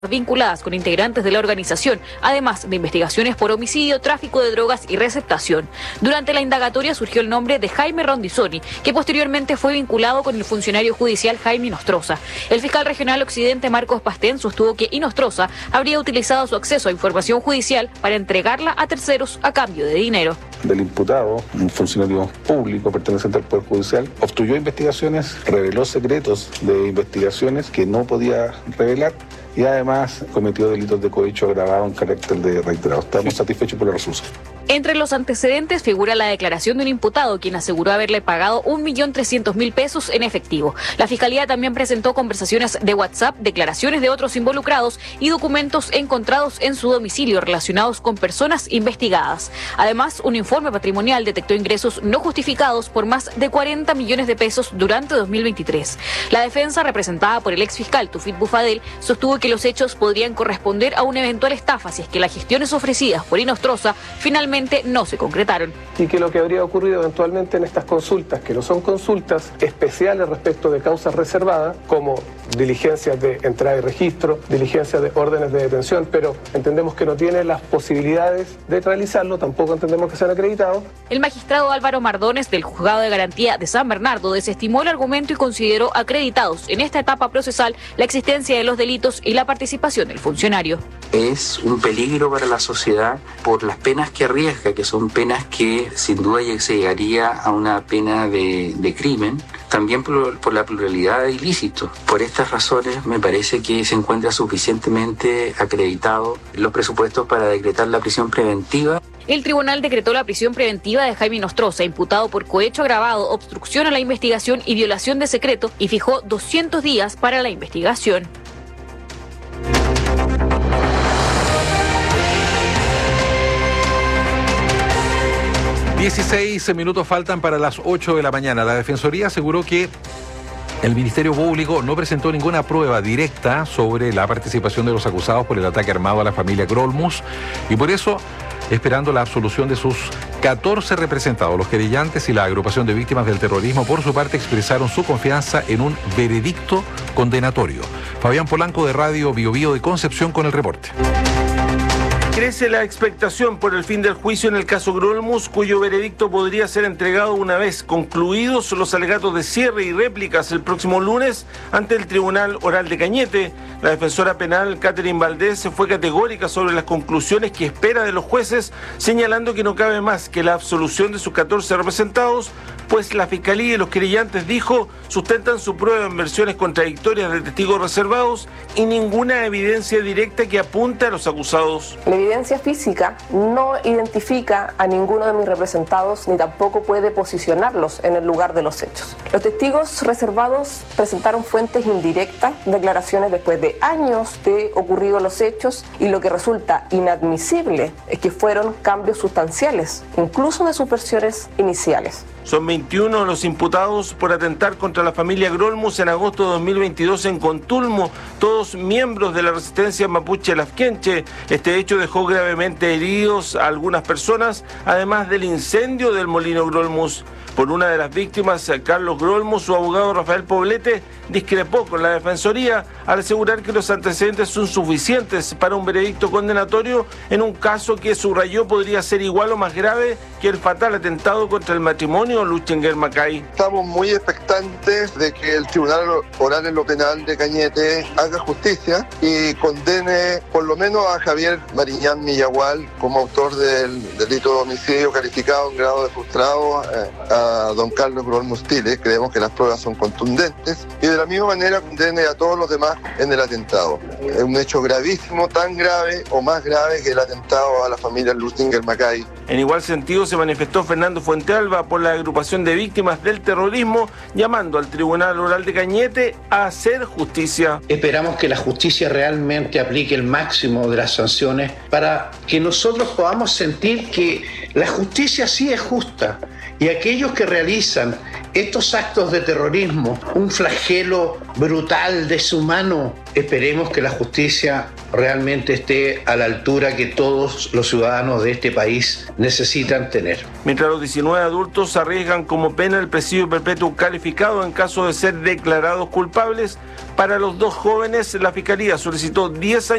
vinculadas con integrantes de la organización, además de investigaciones por homicidio, tráfico de drogas y receptación. Durante la indagatoria surgió el nombre de Jaime Rondizoni, que posteriormente fue vinculado con el funcionario judicial Jaime Inostroza. El fiscal regional Occidente Marcos Pastén sostuvo que Inostroza habría utilizado su acceso a información judicial para entregarla a terceros a cambio de dinero. Del imputado, un funcionario público perteneciente al Poder Judicial, obstruyó investigaciones, reveló secretos de investigaciones que no podía revelar y además cometió delitos de cohecho agravado en carácter de reiterado. Estamos satisfechos por los resultados. Entre los antecedentes figura la declaración de un imputado, quien aseguró haberle pagado 1.300.000 pesos en efectivo. La Fiscalía también presentó conversaciones de WhatsApp, declaraciones de otros involucrados y documentos encontrados en su domicilio relacionados con personas investigadas. Además, un informe patrimonial detectó ingresos no justificados por más de 40 millones de pesos durante 2023. La defensa, representada por el exfiscal Tufit Bufadel, sostuvo que los hechos podrían corresponder a una eventual estafa si es que las gestiones ofrecidas por Inostroza finalmente no se concretaron. Y que lo que habría ocurrido eventualmente en estas consultas, que no son consultas especiales respecto de causas reservadas, como diligencias de entrada y registro, diligencias de órdenes de detención, pero entendemos que no tiene las posibilidades de realizarlo, tampoco entendemos que sean acreditados. El magistrado Álvaro Mardones del Juzgado de Garantía de San Bernardo desestimó el argumento y consideró acreditados en esta etapa procesal la existencia de los delitos y la participación del funcionario. Es un peligro para la sociedad por las penas que arriesga, que son penas que sin duda se llegaría a una pena de crimen, también por la pluralidad de ilícitos. Por estas razones me parece que se encuentra suficientemente acreditado los presupuestos para decretar la prisión preventiva. El tribunal decretó la prisión preventiva de Jaime Inostroza, imputado por cohecho agravado, obstrucción a la investigación y violación de secreto, y fijó 200 días para la investigación. ...16 minutos faltan para las 8 de la mañana. La Defensoría aseguró que el Ministerio Público no presentó ninguna prueba directa sobre la participación de los acusados por el ataque armado a la familia Grolmus y por eso, esperando la absolución de sus 14 representados, los querellantes y la agrupación de víctimas del terrorismo, por su parte, expresaron su confianza en un veredicto condenatorio. Fabián Polanco de Radio Bio Bio de Concepción con el reporte. Crece la expectación por el fin del juicio en el caso Grolmus, cuyo veredicto podría ser entregado una vez concluidos los alegatos de cierre y réplicas el próximo lunes ante el Tribunal Oral de Cañete. La defensora penal Catherine Valdés fue categórica sobre las conclusiones que espera de los jueces, señalando que no cabe más que la absolución de sus 14 representados, pues la Fiscalía y los querellantes, dijo, sustentan su prueba en versiones contradictorias de testigos reservados y ninguna evidencia directa que apunte a los acusados. La evidencia física no identifica a ninguno de mis representados ni tampoco puede posicionarlos en el lugar de los hechos. Los testigos reservados presentaron fuentes indirectas, declaraciones después de años de ocurridos los hechos, y lo que resulta inadmisible es que fueron cambios sustanciales, incluso de sus versiones iniciales. Son 21 los imputados por atentar contra la familia Grolmus en agosto de 2022 en Contulmo, todos miembros de la resistencia mapuche Lafkenche. Este hecho dejó gravemente heridos a algunas personas, además del incendio del molino Grolmus. Por una de las víctimas, Carlos Grolmus, su abogado Rafael Poblete, discrepó con la Defensoría al asegurar que los antecedentes son suficientes para un veredicto condenatorio en un caso que, subrayó, podría ser igual o más grave que el fatal atentado contra el matrimonio Luchenguer-Macay. Estamos muy expectantes de que el Tribunal Oral en lo Penal de Cañete haga justicia y condene por lo menos a Javier Mariñán Millagual como autor del delito de homicidio calificado en grado de frustrado, a don Carlos Grolmus Tiles. Creemos que las pruebas son contundentes, y de la misma manera condene a todos los demás en el atentado. Es un hecho gravísimo, tan grave o más grave que el atentado a la familia Luchenguer-Macay. En igual sentido se manifestó Fernando Fuentealba por la agrupación de víctimas del terrorismo, llamando al Tribunal Oral de Cañete a hacer justicia. Esperamos que la justicia realmente aplique el máximo de las sanciones para que nosotros podamos sentir que la justicia sí es justa, y aquellos que realizan estos actos de terrorismo, un flagelo brutal, deshumano, esperemos que la justicia realmente esté a la altura que todos los ciudadanos de este país necesitan tener. Mientras los 19 adultos arriesgan como pena el presidio perpetuo calificado en caso de ser declarados culpables, para los dos jóvenes la Fiscalía solicitó 10 años